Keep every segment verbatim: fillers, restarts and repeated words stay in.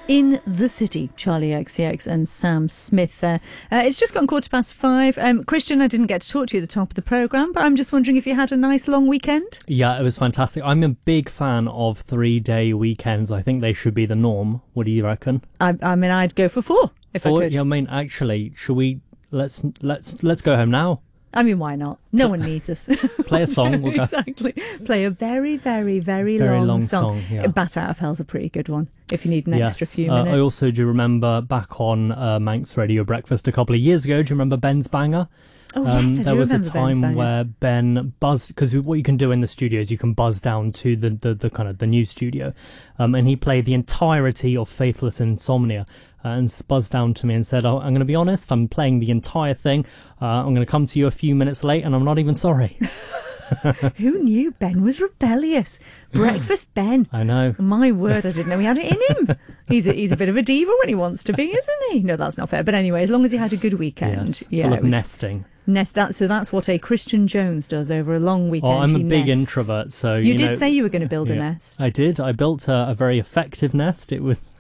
In the City, Charlie X C X and Sam Smith there. Uh, it's just gone quarter past five. Um, Christian, I didn't get to talk to you at the top of the programme, but I'm just wondering if you had a nice long weekend? Yeah, it was fantastic. I'm a big fan of three-day weekends. I think they should be the norm. What do you reckon? I, I mean, I'd go for four, if four? I could. Yeah, I mean, actually, should we... Let's let's let's go home now. I mean, why not? No one needs us. Play a song. We'll go. Exactly. Play a very, very, very, very long, long song. song yeah. Bat Out of Hell's a pretty good one, if you need an yes. extra few uh, minutes. I also do remember back on uh, Manx Radio Breakfast a couple of years ago. Do you remember Ben's Banger? Oh, um, yes, I there do was a remember Ben's time Banger. where Ben buzzed, because what you can do in the studio is you can buzz down to the, the, the kind of the new studio, um, and he played the entirety of Faithless Insomnia. Uh, and buzzed down to me and said, oh, I'm going to be honest, I'm playing the entire thing. Uh, I'm going to come to you a few minutes late and I'm not even sorry. Who knew Ben was rebellious? Breakfast Ben. I know. My word, I didn't know he had it in him. He's a, he's a bit of a diva when he wants to be, isn't he? No, that's not fair. But anyway, as long as he had a good weekend. Yes, yeah, full it of was nesting. Nest, that, so that's what a Christian Jones does over a long weekend. Oh, I'm he a big nests. introvert, so... You, you did know, say you were going to build yeah, a nest. I did. I built a, a very effective nest. It was...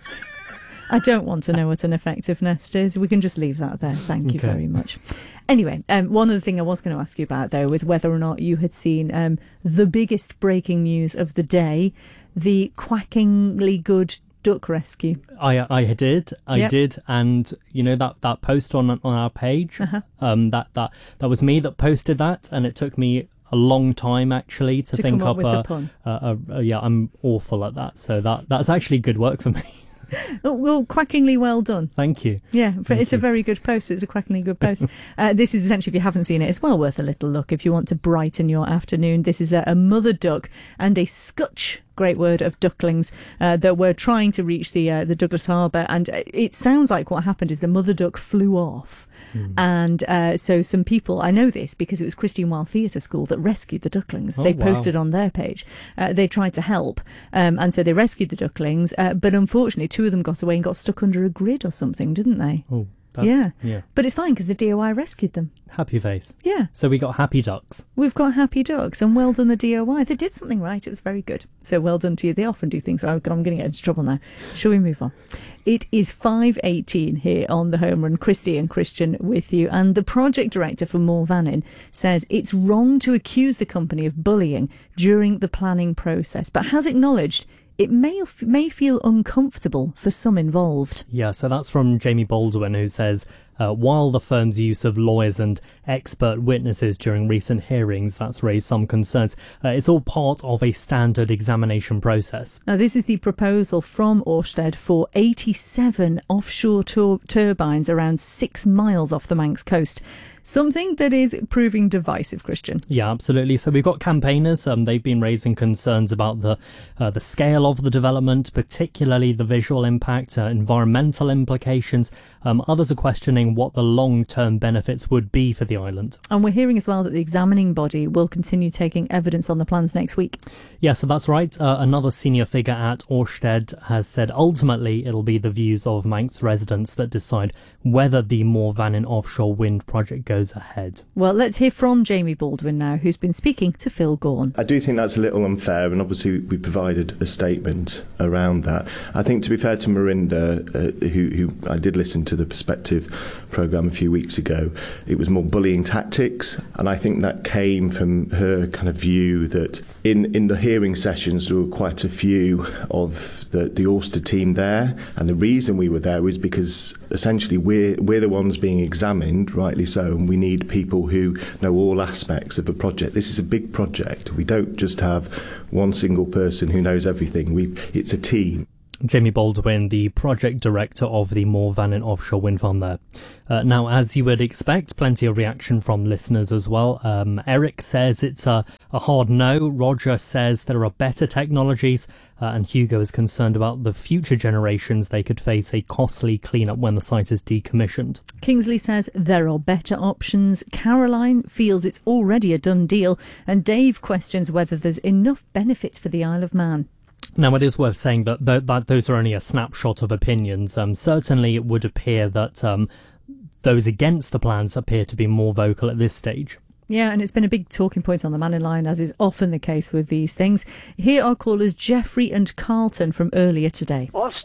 I don't want to know what an effective nest is. We can just leave that there. Thank you Okay. very much. Anyway, um, one other thing I was going to ask you about, though, was whether or not you had seen um, the biggest breaking news of the day, the quackingly good duck rescue. I I did. I Yep. did. And, you know, that, that post on on our page, Uh-huh. um, that, that, that was me that posted that, and it took me a long time, actually, to, To think come up up, with a, the pun. a, a, a... Yeah, I'm awful at that, so that that's actually good work for me. Oh, well, quackingly well done. Thank you. Yeah, but Thank it's a you. very good post. It's a quackingly good post. uh, this is essentially, if you haven't seen it, it's well worth a little look if you want to brighten your afternoon. This is a, a mother duck and a scutch, great word, of ducklings uh, that were trying to reach the uh, the Douglas Harbour. And it sounds like what happened is the mother duck flew off. Mm. And uh, so some people, I know this because it was Christine Wilde Theatre School that rescued the ducklings. Oh, they wow. posted on their page. Uh, they tried to help. Um, and so they rescued the ducklings. Uh, but unfortunately, two of them got away and got stuck under a grid or something, didn't they? Oh, that's, yeah. yeah. But it's fine because the D O I rescued them. Happy face. Yeah. So we got happy ducks. We've got happy ducks, and well done the D O I. They did something right. It was very good. So well done to you. They often do things. Oh, God, I'm going to get into trouble now. Shall we move on? It is five eighteen here on the Home Run. Christy and Christian with you. And the project director for Moore Vannin says it's wrong to accuse the company of bullying during the planning process, but has acknowledged it may may feel uncomfortable for some involved. Yeah, so that's from Jamie Baldwin, who says, uh, while the firm's use of lawyers and expert witnesses during recent hearings, that's raised some concerns, uh, it's all part of a standard examination process. Now, this is the proposal from Ørsted for eighty-seven offshore tur- turbines around six miles off the Manx coast. Something that is proving divisive, Christian. Yeah, absolutely. So we've got campaigners. Um, they've been raising concerns about the uh, the scale of the development, particularly the visual impact, uh, environmental implications. Um, others are questioning what the long-term benefits would be for the island. And we're hearing as well that the examining body will continue taking evidence on the plans next week. Yeah, so that's right. Uh, another senior figure at Ørsted has said ultimately it'll be the views of Manx residents that decide whether the Moore Vannin offshore wind project goes ahead. Well, let's hear from Jamie Baldwin now, who's been speaking to Phil Gorn. I do think that's a little unfair, and obviously we provided a statement around that. I think, to be fair to Marinda, uh, who, who I did listen to the Perspective programme a few weeks ago, it was more bullying tactics, and I think that came from her kind of view that in, in the hearing sessions there were quite a few of the, the Ørsted team there, and the reason we were there was because essentially we're, we're the ones being examined, rightly so, and we need people who know all aspects of the project. This is a big project. We don't just have one single person who knows everything. We, it's a team. Jamie Baldwin, the project director of the Moore Vannin offshore wind farm there. Uh, now, as you would expect, plenty of reaction from listeners as well. Um, Eric says it's a, a hard no. Roger says there are better technologies. Uh, and Hugo is concerned about the future generations. They could face a costly cleanup when the site is decommissioned. Kingsley says there are better options. Caroline feels it's already a done deal. And Dave questions whether there's enough benefits for the Isle of Man. Now, it is worth saying that, th- that those are only a snapshot of opinions. Um, certainly, it would appear that um, those against the plans appear to be more vocal at this stage. Yeah, and it's been a big talking point on the Mannin line, as is often the case with these things. Here are callers Jeffrey and Carlton from earlier today. Ørsted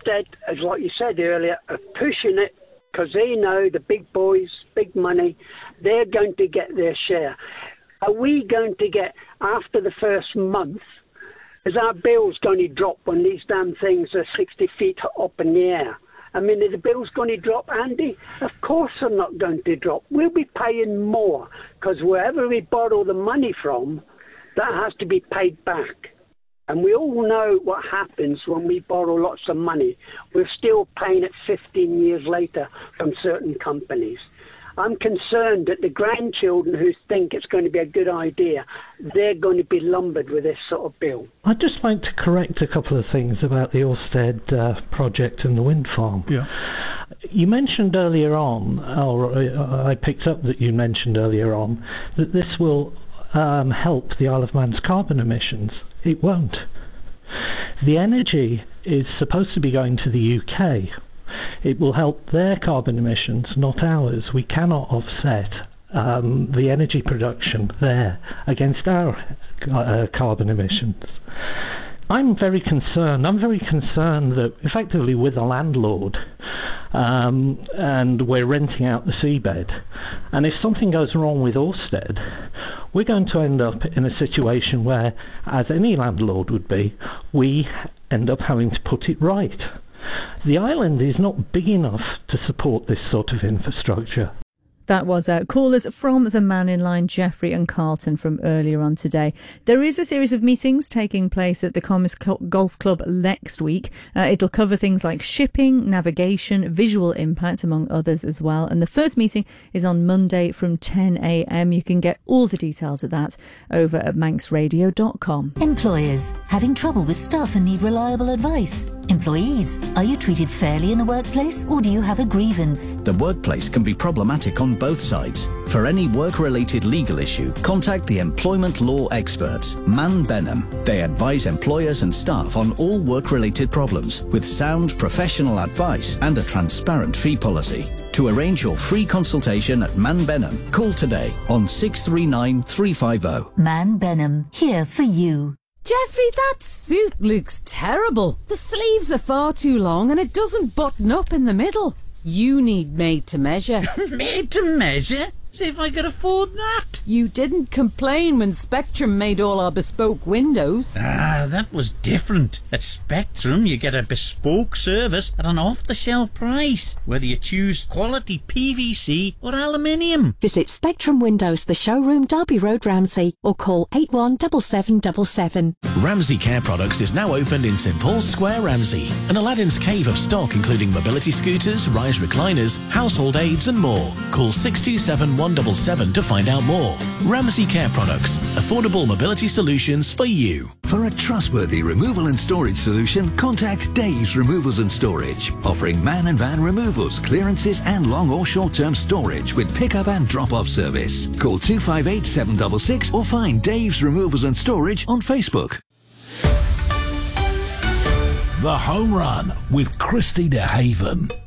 Ørsted, as like you said earlier, are pushing it because they know the big boys, big money, they're going to get their share. Are we going to get, after the first month, is our bills going to drop when these damn things are sixty feet up in the air? I mean, are the bills going to drop, Andy? Of course they're not going to drop. We'll be paying more because wherever we borrow the money from, that has to be paid back. And we all know what happens when we borrow lots of money. We're still paying it fifteen years later from certain companies. I'm concerned that the grandchildren who think it's going to be a good idea, they're going to be lumbered with this sort of bill. I'd just like to correct a couple of things about the Ørsted uh, project and the wind farm. Yeah. You mentioned earlier on, or I picked up that you mentioned earlier on, that this will um, help the Isle of Man's carbon emissions. It won't. The energy is supposed to be going to the U K. It will help their carbon emissions, not ours. We cannot offset um, the energy production there against our uh, carbon emissions. I'm very concerned. I'm very concerned that effectively with a landlord um, and we're renting out the seabed, and if something goes wrong with Ørsted, we're going to end up in a situation where, as any landlord would be, we end up having to put it right. The island is not big enough to support this sort of infrastructure. That was uh, callers from the Man in Line, Jeffrey and Carlton, from earlier on today. There is a series of meetings taking place at the Commerce Golf Club next week. Uh, it'll cover things like shipping, navigation, visual impact, among others as well. And the first meeting is on Monday from ten a.m. You can get all the details of that over at manx radio dot com. Employers, having trouble with staff and need reliable advice? Employees, are you treated fairly in the workplace or do you have a grievance? The workplace can be problematic on both sides. For any work-related legal issue, contact the employment law experts, Man Benham. They advise employers and staff on all work-related problems with sound professional advice and a transparent fee policy. To arrange your free consultation at Man Benham, call today on six three nine, three five zero. Man Benham, here for you. Jeffrey, that suit looks terrible. The sleeves are far too long and it doesn't button up in the middle. You need made to measure. Made to measure? See if I could afford that. You didn't complain when Spectrum made all our bespoke windows. Ah, that was different. At Spectrum, you get a bespoke service at an off-the-shelf price, whether you choose quality P V C or aluminium. Visit Spectrum Windows, the showroom, Derby Road, Ramsey, or call eight one seven seven seven seven. Ramsey Care Products is now opened in St Paul's Square, Ramsey. An Aladdin's cave of stock including mobility scooters, rise recliners, household aids and more. Call six two seven one seven seven to find out more. Ramsey Care Products. Affordable mobility solutions for you. For a trustworthy removal and storage solution, contact Dave's Removals and Storage, offering man and van removals, clearances and long or short-term storage with pick-up and drop-off service. Call two five eight, seven six six or find Dave's Removals and Storage on Facebook. The Home Run with Christy DeHaven.